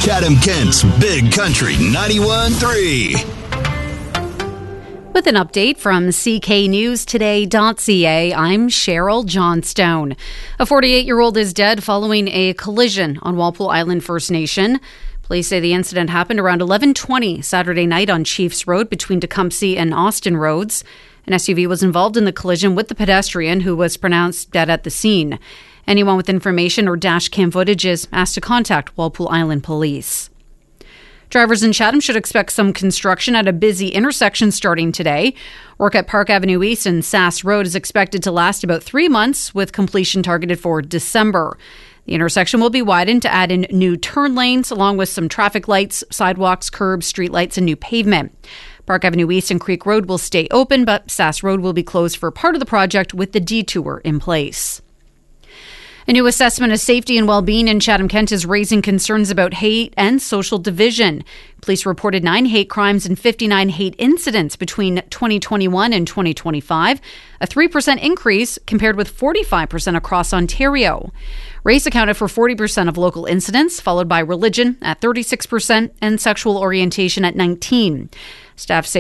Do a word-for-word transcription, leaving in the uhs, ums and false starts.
Chatham-Kent's Big Country ninety-one point three. With an update from C K News Today dot C A, I'm Cheryl Johnstone. A forty-eight-year-old is dead following a collision on Walpole Island First Nation. Police say the incident happened around eleven twenty Saturday night on Chiefs Road between Tecumseh and Austin Roads. An S U V was involved in the collision with the pedestrian, who was pronounced dead at the scene. Anyone with information or dash cam footage is asked to contact Walpole Island Police. Drivers in Chatham should expect some construction at a busy intersection starting today. Work at Park Avenue East and Sass Road is expected to last about three months, with completion targeted for December. The intersection will be widened to add in new turn lanes, along with some traffic lights, sidewalks, curbs, streetlights, and new pavement. Park Avenue East and Creek Road will stay open, but Sass Road will be closed for part of the project with the detour in place. A new assessment of safety and well-being in Chatham-Kent is raising concerns about hate and social division. Police reported nine hate crimes and fifty-nine hate incidents between twenty twenty-one and twenty twenty-five, a three percent increase compared with forty-five percent across Ontario. Race accounted for forty percent of local incidents, followed by religion at thirty-six percent and sexual orientation at nineteen percent. Staff say